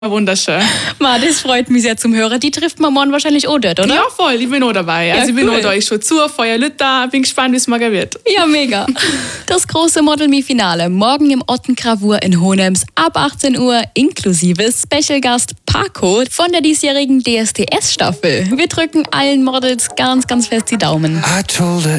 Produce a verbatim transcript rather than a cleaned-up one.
Wunderschön. Ma, das freut mich sehr zum Hören. Die trifft man morgen wahrscheinlich auch dort, oder? Ja, voll. Ich bin auch dabei. Ja, also ich bin cool. auch da. Ich schon zu, Feuer Lütter. Bin gespannt, wie es morgen wird. Ja, mega. Das große Model-Me-Finale morgen im Ottengravur in Hohenems ab achtzehn Uhr inklusive Special-Gast Paco von der diesjährigen D S D S-Staffel. Wir drücken allen Models ganz, ganz fest die Daumen. I told her